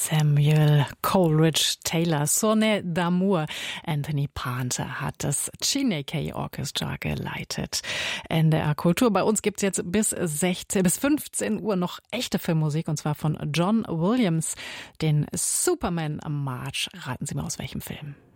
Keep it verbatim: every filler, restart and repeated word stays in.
Samuel Coleridge Taylor, Sonnet d'amour. Anthony Panther hat das Chineke Orchestra geleitet. N D R Kultur. Bei uns gibt's jetzt bis sechzehn, bis fünfzehn Uhr noch echte Filmmusik, und zwar von John Williams, den Superman March. Raten Sie mal, aus welchem Film?